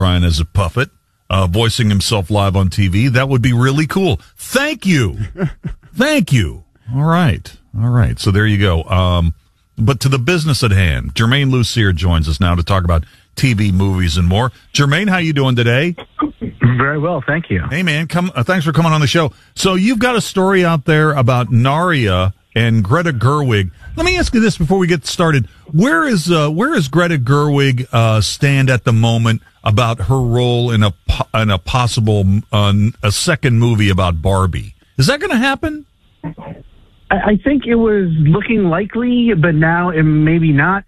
Ryan as a puppet, voicing himself live on TV. That would be really cool. Thank you. Thank you. All right. So there you go. But to the business at hand, Jermaine Lucier joins us now to talk about TV, movies, and more. Jermaine, how you doing today? Very well, thank you. Hey, man, thanks for coming on the show. So you've got a story out there about Narnia and Greta Gerwig. Let me ask you this before we get started. Where is Greta Gerwig stand at the moment about her role in a possible a second movie about Barbie? Is that going to happen? I think it was looking likely, but now it maybe not.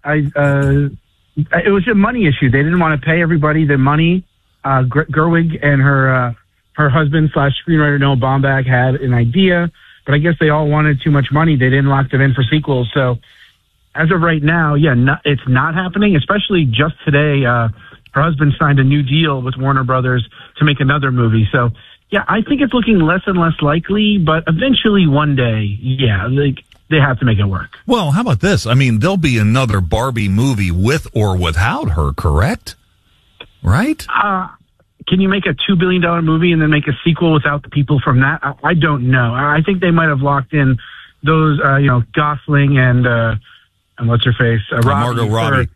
It was a money issue. They didn't want to pay everybody the money. Gerwig and her husband / screenwriter Noah Baumbach had an idea, but I guess they all wanted too much money. They didn't lock them in for sequels. So as of right now, it's not happening, especially just today. Her husband signed a new deal with Warner Brothers to make another movie. So, yeah, I think it's looking less and less likely, but eventually one day, they have to make it work. Well, how about this? I mean, there'll be another Barbie movie with or without her, correct? Right? Can you make a $2 billion movie and then make a sequel without the people from that? I don't know. I think they might have locked in those, Gosling and what's her face? Margot Robbie.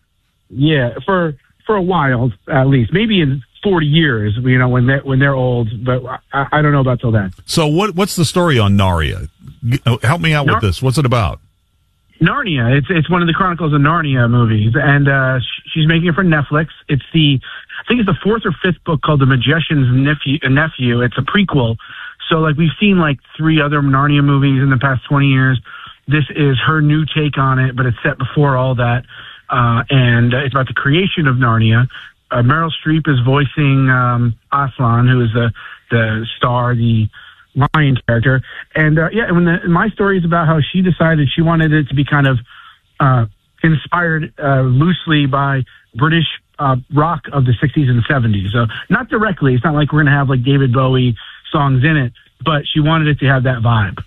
For a while, at least. Maybe in 40 years, when they're old, but I don't know about till then. So what's the story on Narnia? Help me out with this. What's it about? Narnia. It's one of the Chronicles of Narnia movies, and she's making it for Netflix. I think it's the fourth or fifth book called The Magician's Nephew. It's a prequel. So we've seen 3 other Narnia movies in the past 20 years. This is her new take on it, but it's set before all that, and it's about the creation of Narnia. Meryl Streep is voicing Aslan, who is the star, the lion character. And my story is about how she decided she wanted it to be kind of inspired loosely by British rock of the 60s and 70s. So not directly. It's not like we're going to have David Bowie songs in it, but she wanted it to have that vibe.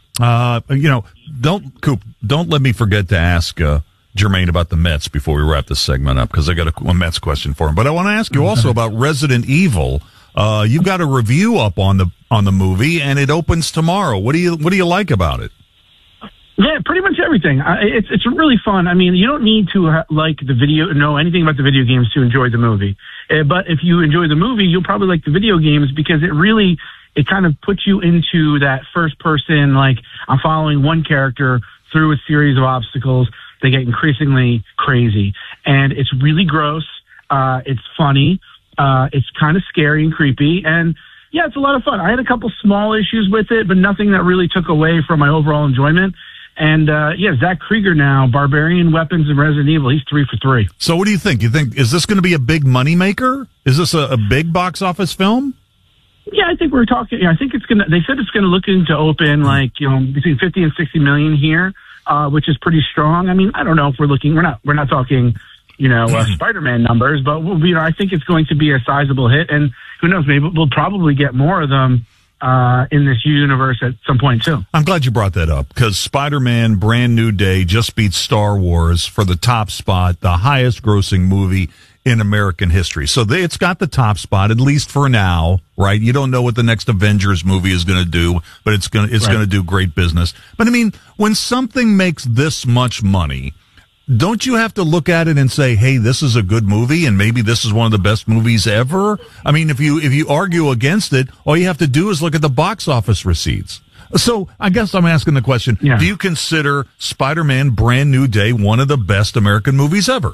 Don't let me forget to ask Jermaine about the Mets before we wrap this segment up, because I got a Mets question for him. But I want to ask you also about Resident Evil. You've got a review up on the movie, and it opens tomorrow. What do you like about it? Yeah, pretty much everything. It's really fun. I mean, you don't need to know anything about the video games to enjoy the movie. But if you enjoy the movie, you'll probably like the video games, because it kind of puts you into that first person, I'm following one character through a series of obstacles. They get increasingly crazy, and it's really gross. It's funny. It's kind of scary and creepy, and yeah, it's a lot of fun. I had a couple small issues with it, but nothing that really took away from my overall enjoyment. And Zach Krieger now, Barbarian Weapons and Resident Evil, he's 3 for 3. So what do you think? Is this going to be a big moneymaker? Is this a big box office film? Yeah, I think we're talking. I think it's gonna. They said it's gonna looking to open between 50 and 60 million here, which is pretty strong. I mean, I don't know if we're looking. We're not talking, Spider-Man numbers, but I think it's going to be a sizable hit, and who knows? Maybe we'll probably get more of them in this universe at some point too. I'm glad you brought that up, because Spider-Man: Brand New Day just beat Star Wars for the top spot, the highest grossing movie in American history. So it's got the top spot, at least for now, right? You don't know what the next Avengers movie is going to do, but it's going to do great business. But I mean, when something makes this much money, don't you have to look at it and say, hey, this is a good movie, and maybe this is one of the best movies ever? I mean, if you argue against it, all you have to do is look at the box office receipts. So I guess I'm asking the question, do you consider Spider-Man: Brand New Day one of the best American movies ever?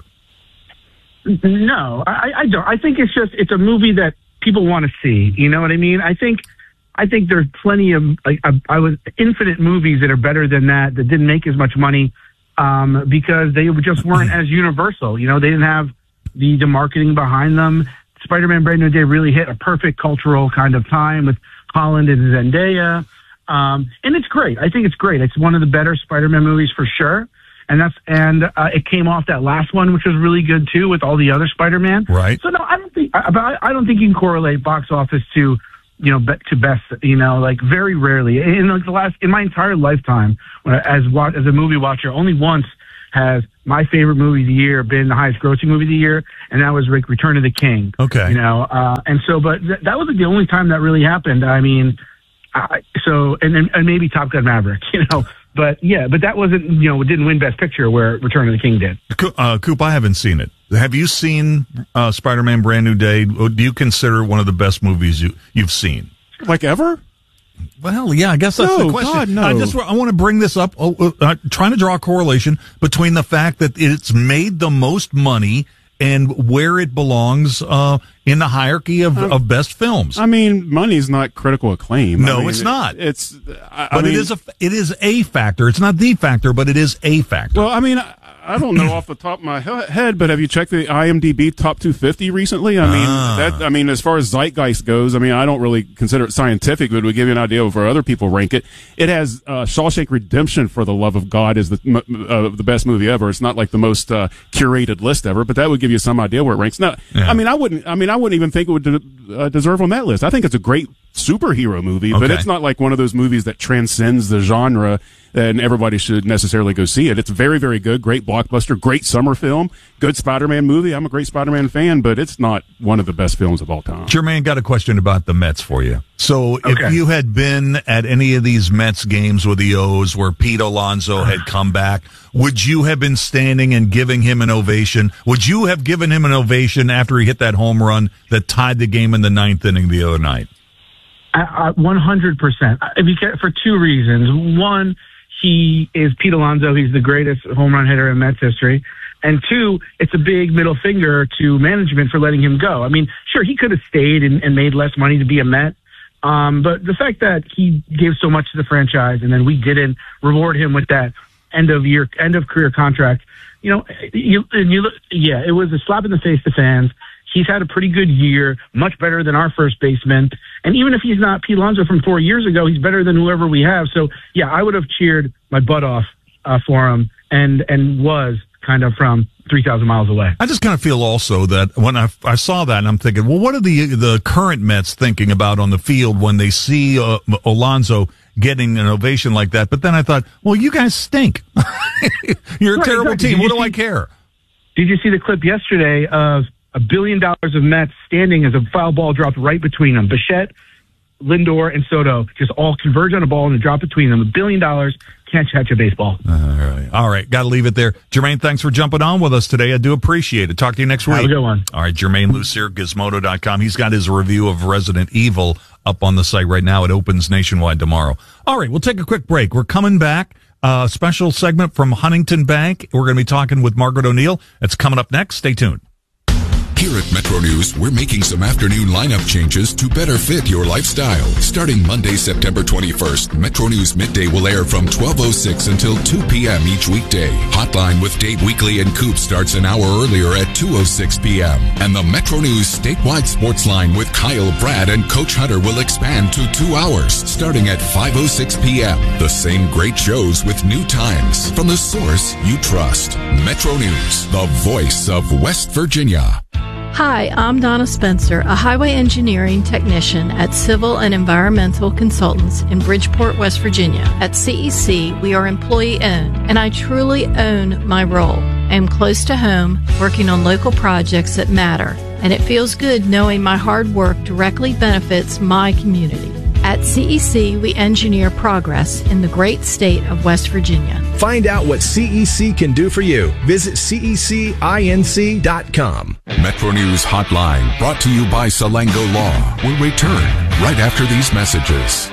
No, I don't. I think it's a movie that people want to see. You know what I mean? I think there's plenty of infinite movies that are better than that didn't make as much money because they just weren't as universal. They didn't have the marketing behind them. Spider-Man: Brand New Day really hit a perfect cultural kind of time with Holland and Zendaya, and it's great. I think it's great. It's one of the better Spider-Man movies for sure. And it came off that last one, which was really good too, with all the other Spider-Man. Right. So no, I don't think you can correlate box office to best. Very rarely in my entire lifetime, as a movie watcher, only once has my favorite movie of the year been the highest grossing movie of the year, and that was Return of the King. Okay. You know, and so, but that was the only time that really happened. I mean, and maybe Top Gun Maverick, you know. But yeah, but that wasn't, you know, it didn't win Best Picture where Return of the King did. Coop, I haven't seen it. Have you seen Spider-Man Brand New Day? Do you consider it one of the best movies you've seen? Like ever? Well, yeah, I guess that's the question. God, no. I want to bring this up, trying to draw a correlation between the fact that it's made the most money and where it belongs in the hierarchy of best films. I mean, money's not critical acclaim. No, I mean, it's not. It is a factor. It's not the factor, but it is a factor. Well, I mean, I don't know off the top of my head, but have you checked the IMDb top 250 recently? I mean, as far as zeitgeist goes, I mean, I don't really consider it scientific, but it would give you an idea of where other people rank it. It has Shawshank Redemption, for the love of God, is the best movie ever. It's not like the most curated list ever, but that would give you some idea where it ranks. No, yeah. I mean, I wouldn't even think it would deserve on that list. I think it's a great superhero movie, but it's not like one of those movies that transcends the genre and everybody should necessarily go see it. It's very, very good, great blockbuster, great summer film, good Spider-Man movie. I'm a great Spider-Man fan, but it's not one of the best films of all time. Jermaine, got a question about the Mets for you. So if you had been at any of these Mets games with the O's where Pete Alonso had come back, would you have been standing and giving him an ovation? Would you have given him an ovation after he hit that home run that tied the game in the ninth inning the other night? 100%. If you care, for two reasons. One, he is Pete Alonso. He's the greatest home run hitter in Mets history. And two, it's a big middle finger to management for letting him go. I mean, sure, he could have stayed and made less money to be a Met. But the fact that he gave so much to the franchise and then we didn't reward him with that end of career contract, you know, it was a slap in the face to fans. He's had a pretty good year, much better than our first baseman. And even if he's not Pete Alonso from 4 years ago, he's better than whoever we have. So, yeah, I would have cheered my butt off for him and was kind of from 3,000 miles away. I just kind of feel also that when I saw that, and I'm thinking, well, what are the current Mets thinking about on the field when they see Alonso getting an ovation like that? But then I thought, well, you guys stink. You're a terrible team. What do I care? Did you see the clip yesterday of $1 billion of Mets standing as a foul ball dropped right between them? Bichette, Lindor, and Soto just all converge on a ball and a drop between them. $1 billion can't catch a baseball. All right. Got to leave it there. Jermaine, thanks for jumping on with us today. I do appreciate it. Talk to you next week. Have a good one. All right. Jermaine Lucier, Gizmodo.com. He's got his review of Resident Evil up on the site right now. It opens nationwide tomorrow. All right. We'll take a quick break. We're coming back. Special segment from Huntington Bank. We're going to be talking with Margaret O'Neill. That's coming up next. Stay tuned. Here at Metro News, we're making some afternoon lineup changes to better fit your lifestyle. Starting Monday, September 21st, Metro News Midday will air from 12:06 until 2 p.m. each weekday. Hotline with Dave Weekly and Coop starts an hour earlier at 2:06 p.m. And the Metro News statewide sports line with Kyle, Brad, and Coach Hunter will expand to 2 hours, starting at 5:06 p.m. The same great shows with new times from the source you trust. Metro News, the voice of West Virginia. Hi, I'm Donna Spencer, a highway engineering technician at Civil and Environmental Consultants in Bridgeport, West Virginia. At CEC, we are employee-owned, and I truly own my role. I am close to home, working on local projects that matter, and it feels good knowing my hard work directly benefits my community. At CEC, we engineer progress in the great state of West Virginia. Find out what CEC can do for you. Visit cecinc.com. Metro News Hotline, brought to you by Salango Law, will return right after these messages.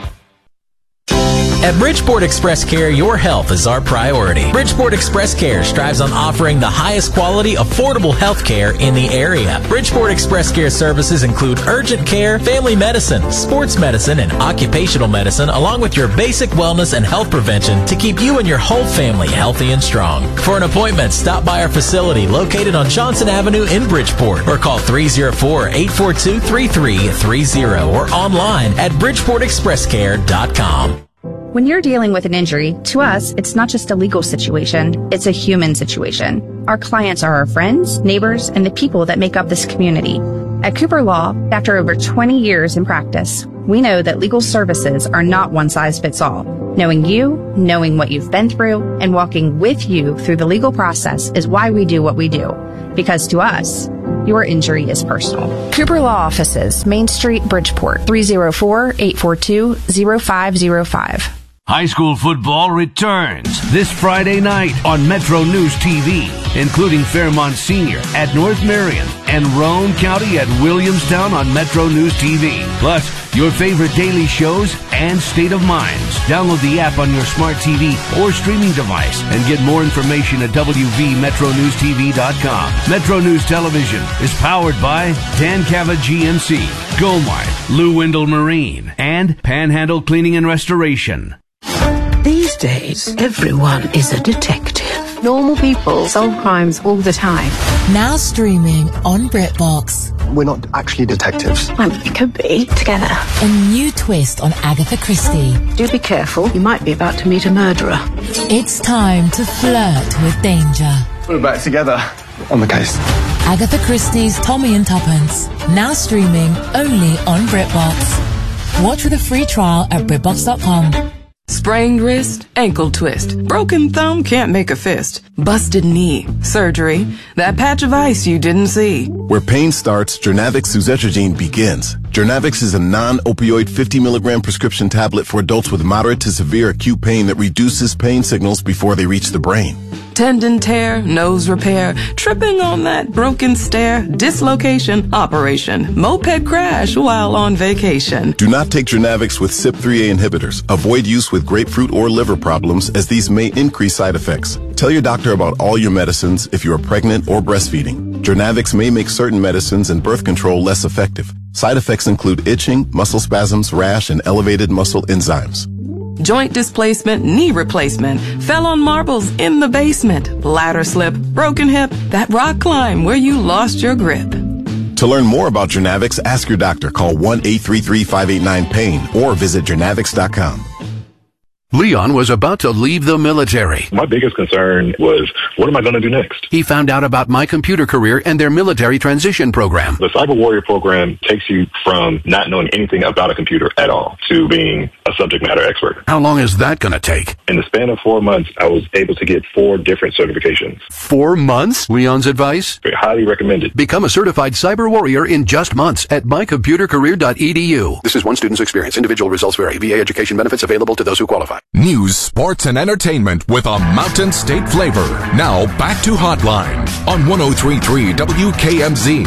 At Bridgeport Express Care, your health is our priority. Bridgeport Express Care strives on offering the highest quality, affordable health care in the area. Bridgeport Express Care services include urgent care, family medicine, sports medicine, and occupational medicine, along with your basic wellness and health prevention to keep you and your whole family healthy and strong. For an appointment, stop by our facility located on Johnson Avenue in Bridgeport or call 304-842-3330 or online at bridgeportexpresscare.com. When you're dealing with an injury, to us, it's not just a legal situation, it's a human situation. Our clients are our friends, neighbors, and the people that make up this community. At Cooper Law, after over 20 years in practice, We know that legal services are not one size fits all. Knowing you, knowing what you've been through, and walking with you through the legal process is why we do what we do. Because to us, your injury is personal. Cooper Law Offices, Main Street, Bridgeport, 304-842-0505. High school football returns this Friday night on Metro News TV, including Fairmont Senior at North Marion and Roane County at Williamstown on Metro News TV. Plus, your favorite daily shows and State of Minds. Download the app on your smart TV or streaming device and get more information at wvmetronewstv.com. Metro News Television is powered by Dan Cava GMC, Gomart, Lou Wendell Marine, and Panhandle Cleaning and Restoration. These days, everyone is a detective. Normal people solve crimes all the time. Now streaming on BritBox. We're not actually detectives. Well, we could be together. A new twist on Agatha Christie. Do be careful. You might be about to meet a murderer. It's time to flirt with danger. We're back together on the case. Agatha Christie's Tommy and Tuppence. Now streaming only on BritBox. Watch with a free trial at BritBox.com. Sprained wrist, ankle twist, broken thumb, can't make a fist, busted knee, surgery, that patch of ice you didn't see. Where pain starts, Jernavix suzetrigine begins. Jernavix is a non-opioid 50 milligram prescription tablet for adults with moderate to severe acute pain that reduces pain signals before they reach the brain. Tendon tear, nose repair, tripping on that broken stair, dislocation, operation, moped crash while on vacation. Do not take Jernavix with CYP3A inhibitors. Avoid use with grapefruit or liver problems, as these may increase side effects. Tell your doctor about all your medicines if you are pregnant or breastfeeding. Jernavix may make certain medicines and birth control less effective. Side effects include itching, muscle spasms, rash, and elevated muscle enzymes. Joint displacement, knee replacement, fell on marbles in the basement, ladder slip, broken hip, that rock climb where you lost your grip. To learn more about Jernavix, ask your doctor. Call 1-833-589-PAIN or visit Jernavix.com. Leon was about to leave the military. My biggest concern was, what am I going to do next? He found out about My Computer Career and their military transition program. The Cyber Warrior program takes you from not knowing anything about a computer at all to being a subject matter expert. How long is that going to take? In the span of 4 months, I was able to get 4 different certifications. 4 months? Leon's advice? Very highly recommended. Become a certified Cyber Warrior in just months at mycomputercareer.edu. This is one student's experience. Individual results vary. VA education benefits available to those who qualify. News, sports, and entertainment with a Mountain State flavor. Now back to Hotline on 103.3 WKMZ.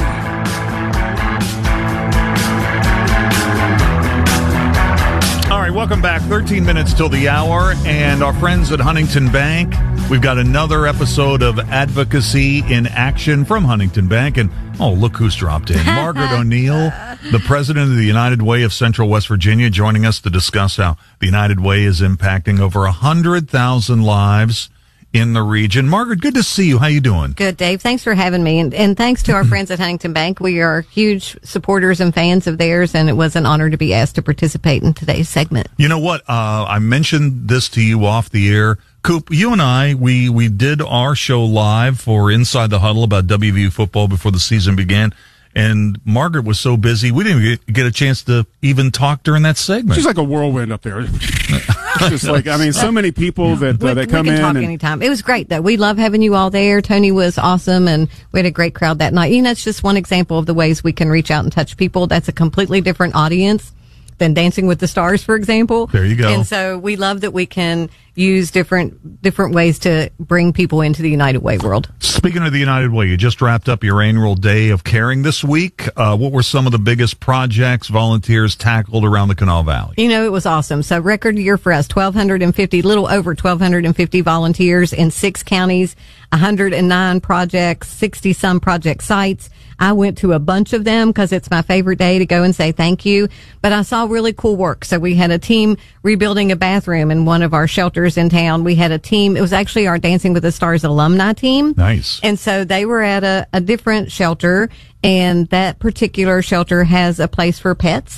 All right, welcome back. 13 minutes till the hour, and our friends at Huntington Bank, we've got another episode of Advocacy in Action from Huntington Bank, and oh, look who's dropped in. Margaret O'Neill, the president of the United Way of Central West Virginia, joining us to discuss how the United Way is impacting over 100,000 lives in the region. Margaret, good to see you. How you doing? Good, Dave. Thanks for having me. And thanks to our friends at Huntington Bank. We are huge supporters and fans of theirs, and it was an honor to be asked to participate in today's segment. You know what? I mentioned this to you off the air. Coop, you and I, we did our show live for Inside the Huddle about WVU football before the season began. And Margaret was so busy, we didn't get a chance to even talk during that segment. She's like a whirlwind up there. Just like, I mean, so many people that that come in. We can talk anytime. It was great, though. We love having you all there. Tony was awesome, and we had a great crowd that night. You know, it's just one example of the ways we can reach out and touch people. That's a completely different audience than Dancing with the Stars, for example. There you go. And so we love that we can use different ways to bring people into the United Way world. Speaking of the United Way, you just wrapped up your annual Day of Caring this week. What were some of the biggest projects volunteers tackled around the Kanawha Valley? You know, it was awesome. So record year for us, 1,250, little over 1,250 volunteers in 6 counties, 109 projects, 60-some project sites. I went to a bunch of them because it's my favorite day to go and say thank you. But I saw really cool work. So we had a team rebuilding a bathroom in one of our shelters in town. We had a team. It was actually our Dancing with the Stars alumni team. Nice. And so they were at a different shelter, and that particular shelter has a place for pets.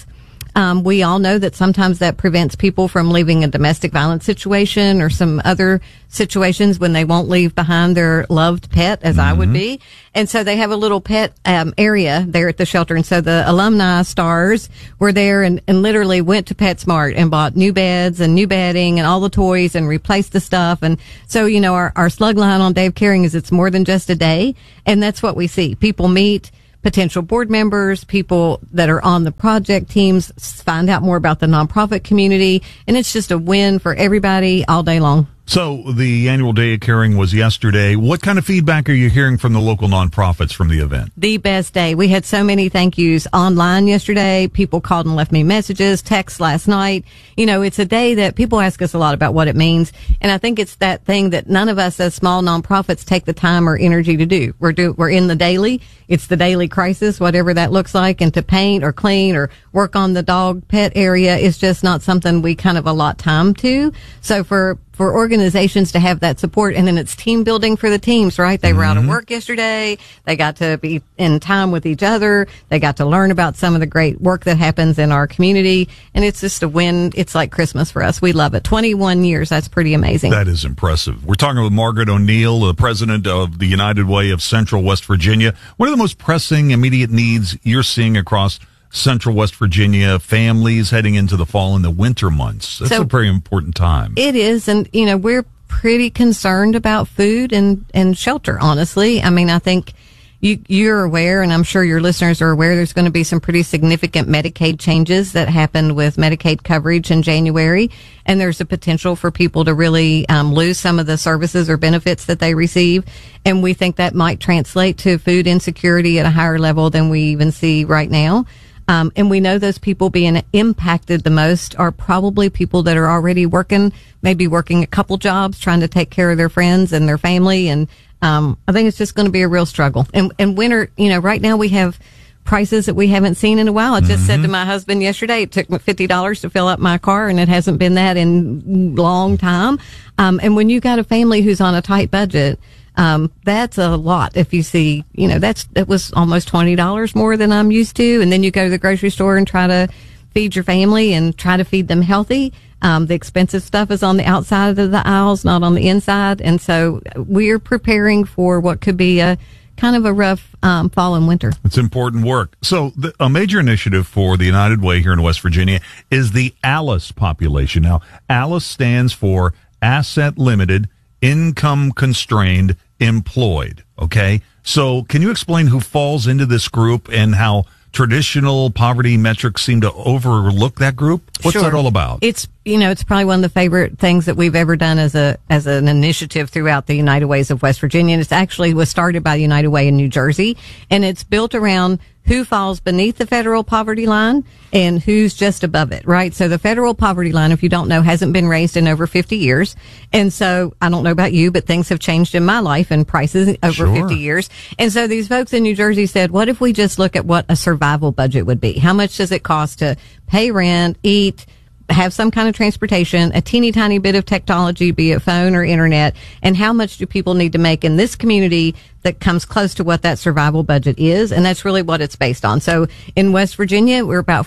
We all know that sometimes that prevents people from leaving a domestic violence situation or some other situations when they won't leave behind their loved pet, as I would be. And so they have a little pet area there at the shelter. And so the alumni stars were there and literally went to PetSmart and bought new beds and new bedding and all the toys and replaced the stuff. And so, you know, our slug line on Dave Caring is it's more than just a day. And that's what we see. People meet potential board members, people that are on the project teams, find out more about the nonprofit community. And it's just a win for everybody all day long. So the annual Day of Caring was yesterday. What kind of feedback are you hearing from the local nonprofits from the event? The best day. We had so many thank yous online yesterday. People called and left me messages, texts last night. You know, it's a day that people ask us a lot about what it means. And I think it's that thing that none of us as small nonprofits take the time or energy to do. We're in the daily. It's the daily crisis, whatever that looks like. And to paint or clean or work on the dog pet area is just not something we kind of allot time to. So for organizations to have that support, and then it's team building for the teams, right? They were out of work yesterday. They got to be in time with each other. They got to learn about some of the great work that happens in our community. And it's just a win. It's like Christmas for us. We love it. 21 years. That's pretty amazing. That is impressive. We're talking with Margaret O'Neill, the president of the United Way of Central West Virginia. What are the most pressing, immediate needs you're seeing across Central West Virginia, families heading into the fall and the winter months? That's a very important time. It is. And, you know, we're pretty concerned about food and shelter, honestly. I mean, I think you're aware, and I'm sure your listeners are aware, there's going to be some pretty significant Medicaid changes that happened with Medicaid coverage in January. And there's a potential for people to really lose some of the services or benefits that they receive. And we think that might translate to food insecurity at a higher level than we even see right now. And we know those people being impacted the most are probably people that are already working, maybe working a couple jobs, trying to take care of their friends and their family. And I think it's just going to be a real struggle. And winter, you know, right now we have prices that we haven't seen in a while. I just said to my husband yesterday, it took me $50 to fill up my car, and it hasn't been that in a long time. And when you got a family who's on a tight budget, that's a lot. If you see, you know, it was almost $20 more than I'm used to. And then you go to the grocery store and try to feed your family and try to feed them healthy. The expensive stuff is on the outside of the aisles, not on the inside. And so we're preparing for what could be a kind of a rough fall and winter. It's important work. So a major initiative for the United Way here in West Virginia is the ALICE population. Now, ALICE stands for Asset Limited, Income Constrained, Employed. Okay. So can you explain who falls into this group and how traditional poverty metrics seem to overlook that group? What's that all about? It's, you know, it's probably one of the favorite things that we've ever done as an initiative throughout the United Ways of West Virginia. And it's actually was started by the United Way in New Jersey. And it's built around who falls beneath the federal poverty line and who's just above it, right? So the federal poverty line, if you don't know, hasn't been raised in over 50 years. And so I don't know about you, but things have changed in my life and prices over 50 years. And so these folks in New Jersey said, what if we just look at what a survival budget would be? How much does it cost to pay rent, eat, have some kind of transportation, a teeny tiny bit of technology, be it phone or internet, and how much do people need to make in this community that comes close to what that survival budget is? And that's really what it's based on. So in West Virginia, we're about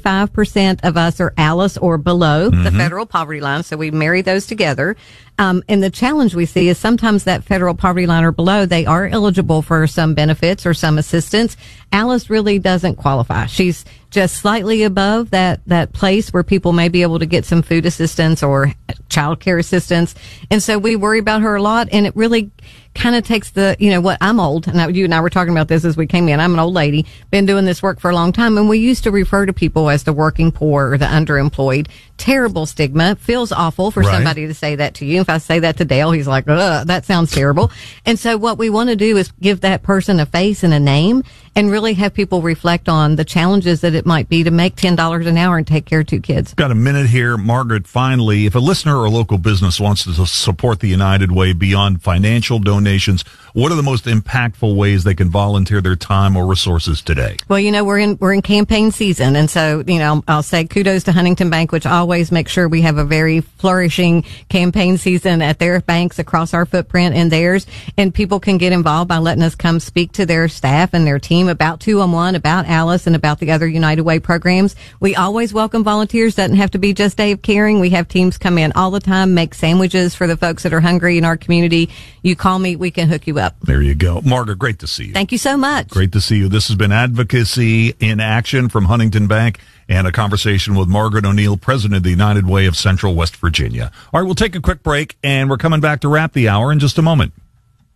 45% of us are ALICE or below the federal poverty line. So we marry those together. And the challenge we see is sometimes that federal poverty line or below, they are eligible for some benefits or some assistance. ALICE really doesn't qualify. She's just slightly above that place where people may be able to get some food assistance or child care assistance. And so we worry about her a lot, and it really kind of takes the, you know what, I'm old, and you and I were talking about this as we came in. I'm an old lady, been doing this work for a long time, and we used to refer to people as the working poor or the underemployed. Terrible stigma. Feels awful for somebody to say that to you. If I say that to Dale, he's like, ugh, that sounds terrible. And so what we want to do is give that person a face and a name and really have people reflect on the challenges that it might be to make $10 an hour and take care of 2 kids. Got a minute here. Margaret, finally, if a listener or a local business wants to support the United Way beyond financial donations, what are the most impactful ways they can volunteer their time or resources today? Well, you know, we're in campaign season. And so, you know, I'll say kudos to Huntington Bank, which always makes sure we have a very flourishing campaign season at their banks across our footprint and theirs. And people can get involved by letting us come speak to their staff and their team team about 2-on-1, about Alice, and about the other United Way programs. We always welcome volunteers. Doesn't have to be just Day of Caring. We have teams come in all the time, make sandwiches for the folks that are hungry in our community. You call me, we can hook you up. There you go. Margaret, great to see you. Thank you so much. Great to see you. This has been Advocacy in Action from Huntington Bank and a conversation with Margaret O'Neill, president of the United Way of Central West Virginia. All right, we'll take a quick break, and we're coming back to wrap the hour in just a moment.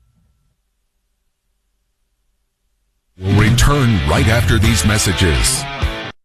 We'll return right after these messages.